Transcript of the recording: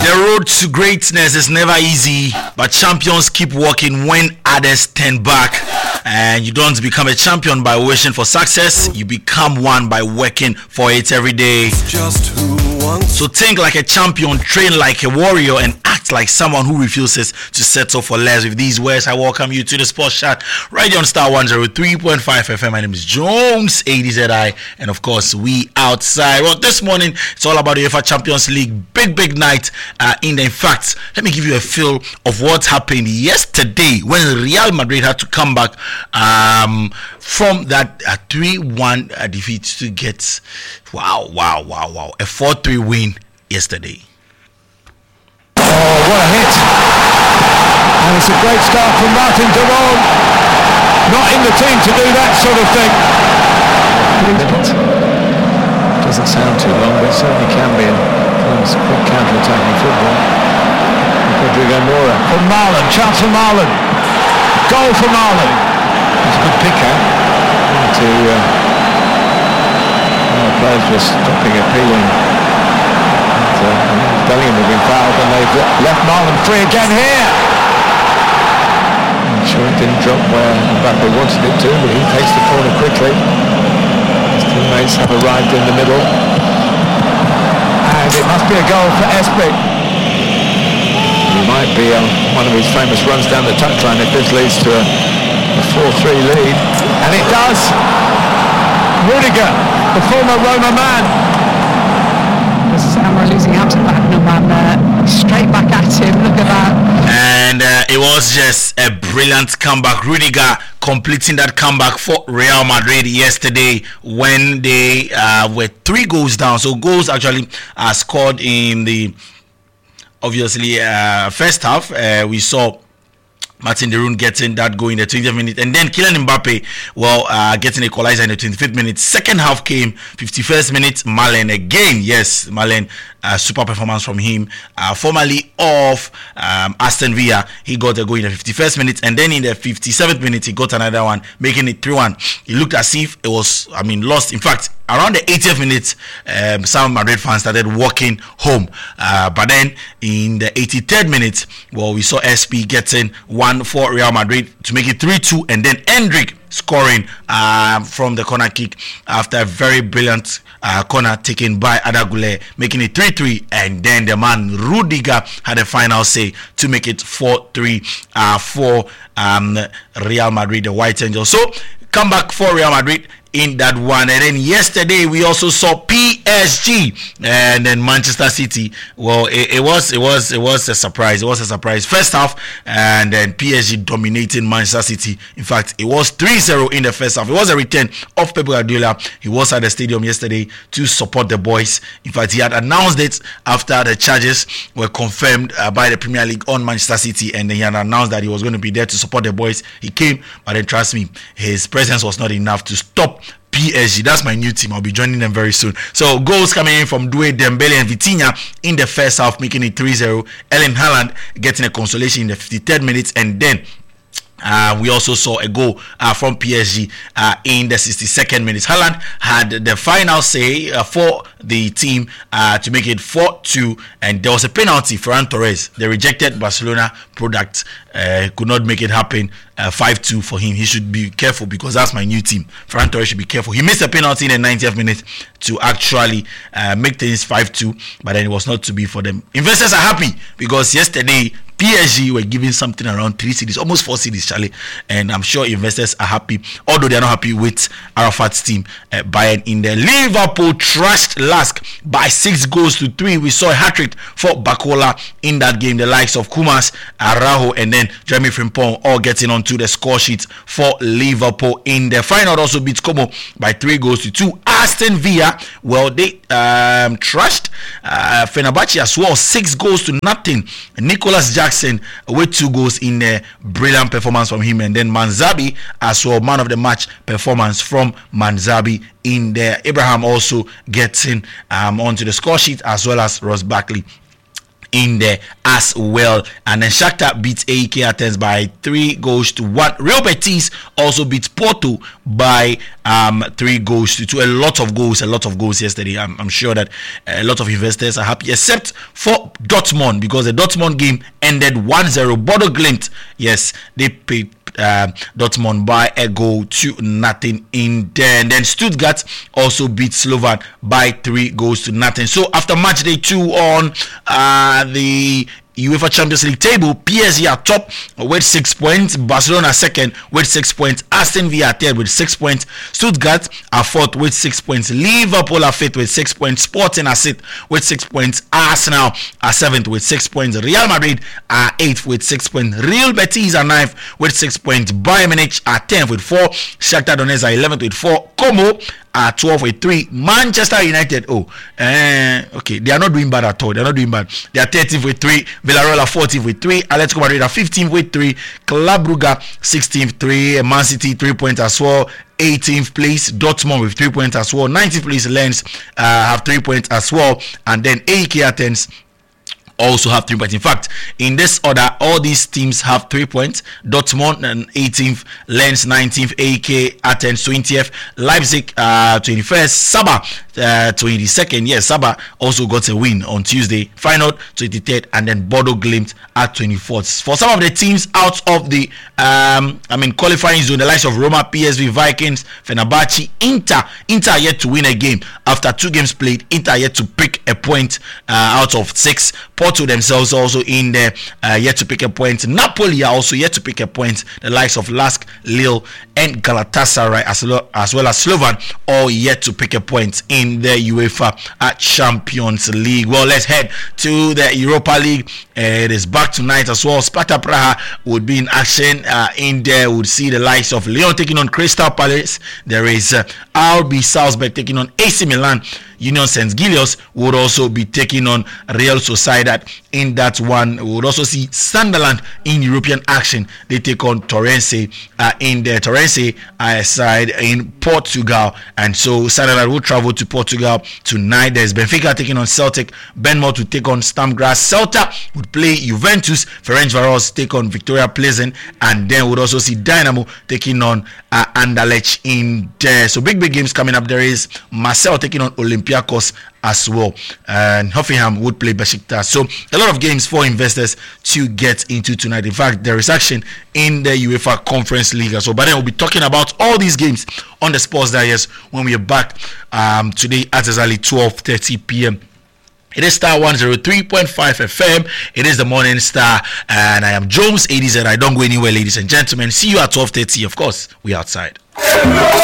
The road to greatness is never easy, but champions keep walking when others stand back. And you don't become a champion by wishing for success, you become one by working for it every day. So think like a champion, train like a warrior, and act like someone who refuses to settle for less. With these words, I welcome you to the Sports Chat right here on Star 103.5 FM. My name is Jones, ADZI, and of course, we outside. Well, this morning, it's all about the UEFA Champions League. Big night. In fact, let me give you a feel of what happened yesterday when Real Madrid had to come back from that 3-1 defeat to get a 4-3 win yesterday. Oh, what a hit! And it's a great start from Martin Deron. Not in the team to do that sort of thing. Doesn't sound too long, but it certainly can be. It's quick counter-attacking football. Rodrigo Mora from Marlon, chance for Marlon. Goal for Marlon. It's a good pick out to players just stopping appealing. Bellingham have been fouled and they've left Marlon free again here. I'm sure it didn't drop where Mbappe wanted it to, but he takes the corner quickly. His teammates have arrived in the middle. And it must be a goal for Esprit. He might be on one of his famous runs down the touchline if this leads to a 4-3 lead. And it does. Rudiger, the former Roma man. We're losing out to Magnum and straight back at him. Look at that. And it was just a brilliant comeback. Rudiger completing that comeback for Real Madrid yesterday when they were 3 goals down. So goals actually scored in the obviously first half. We saw Martin Deron getting that goal in the 20th minute, and then Kylian Mbappe getting an equalizer in the 25th minute. Second half came 51st minute. Malen again, yes, Malen, super performance from him, formerly of Aston Villa. He got a goal in the 51st minute, and then in the 57th minute he got another one, making it 3-1. It looked as if it was lost. In fact, around the 80th minute, some Madrid fans started walking home. But then in the 83rd minute, we saw SP getting 1 for Real Madrid to make it 3-2, and then Endrick scoring from the corner kick after a very brilliant corner taken by Adagule, making it 3-3, and then the man Rudiger had a final say to make it 4-3 for Real Madrid, the White Angels. So come back for Real Madrid in that one. And then yesterday we also saw PSG and then Manchester City. Well, it was a surprise. It was a surprise first half, and then PSG dominating Manchester City. In fact, it was 3-0 in the first half. It was a return of Pep Guardiola. He was at the stadium yesterday to support the boys. In fact, he had announced it after the charges were confirmed by the Premier League on Manchester City, and then he had announced that he was going to be there to support the boys. He came, but then trust me, his presence was not enough to stop PSG. That's my new team. I'll be joining them very soon. So goals coming in from Doué, Dembele and Vitinha in the first half, making it 3-0. Erling Haaland getting a consolation in the 53rd minute, and then we also saw a goal from PSG in the 62nd minute. Haaland had the final say for the team to make it 4-2, and there was a penalty for Ferran Torres. The rejected Barcelona product could not make it happen. 5-2 for him. He should be careful because that's my new team. Ferran Torres should be careful. He missed a penalty in the 90th minute to actually make things 5-2, but then it was not to be for them. Investors are happy because yesterday PSG were giving something around 3 cities, almost 4 cities, Charlie, and I'm sure investors are happy, although they are not happy with Arafat's team. Bayern in there. Liverpool trashed Lask by 6-3. We saw a hat-trick for Bakola in that game. The likes of Kumas, Araujo, and then Jeremy Frimpong all getting onto the score sheet for Liverpool in the final. Also beat Como by 3-2. Aston Villa, they trashed Fenerbahce as well, 6-0. Nicholas Jackson with 2 goals in a brilliant performance from him, and then Manzabi as well, man of the match performance from Manzabi in there. Abraham also getting onto the score sheet, as well as Ross Barkley in there as well. And then Shakhtar beat AEK Athens by 3-1. Real Betis also beat Porto by 3-2. A lot of goals yesterday. I'm sure that a lot of investors are happy, except for Dortmund, because the Dortmund game ended 1-0. Bodo Glimt, yes, they paid Dortmund by 1-0 in there. And then Stuttgart also beat Slovan by 3-0. So after match day 2 on the UEFA Champions League table, PSG are top with 6 points, Barcelona second with 6 points, Aston Villa third with 6 points, Stuttgart are fourth with 6 points, Liverpool are fifth with 6 points, Sporting are sixth with 6 points, Arsenal are seventh with 6 points, Real Madrid are eighth with 6 points, Real Betis are ninth with 6 points, Bayern Munich are 10th with 4, Shakhtar Donetsk are 11th with 4, Como are 12 with 3, Manchester United, okay, they are not doing bad at all. They are 13th with 3, Villarreal are 14th with 3, Atletico Madrid are 15th with 3, Club Brugge 16th 3, Man City 3 points as well, 18th place Dortmund with 3 points as well, 19th place Lens have 3 points as well, and then AEK Athens also have 3 points. In fact, in this order, all these teams have 3 points. Dortmund 18th, Lens 19th, AEK Athens 20th, Leipzig 21st, Saba 22nd. Yes, Saba also got a win on Tuesday. Feyenoord 23rd, and then Bodo Glimt at 24th. For some of the teams out of the qualifying zone, the likes of Roma, PSV, Vikings, Fenerbahce, Inter yet to win a game after 2 games played. Inter yet to pick a point out of 6. Porto themselves also in there, yet to pick a point. Napoli are also yet to pick a point. The likes of Lask, Lille, and Galatasaray, as well as Slovan, all yet to pick a point in the UEFA Champions League. Well, let's head to the Europa League. It is back tonight as well. Sparta Praha would be in action in there. Would see the likes of Lyon taking on Crystal Palace. There is RB Salzburg taking on AC Milan. Union St. Gilloise would also be taking on Real Sociedad in that one. We would also see Sunderland in European action. They take on Torrance in the Torrance side in Portugal, and so Sunderland will travel to Portugal tonight. There's Benfica taking on Celtic, Bournemouth to take on Stamgras, Celta would play Juventus, Ferencvaros take on Victoria Pleasant, and then we'd also see Dynamo taking on Anderlecht in there. So big games coming up. There is Marseille taking on Olympiacos as well, and Hoffenheim would play Besiktas. So a lot of games for investors to get into tonight. In fact, there is action in the UEFA Conference League as well. But then we'll be talking about all these games on the Sports Digest when we are back today at exactly 12:30 p.m. It is Star 103.5 FM. It is the Morning Star, and I am Jones ADZ. I don't go anywhere, ladies and gentlemen. See you at 12:30. Of course, we outside.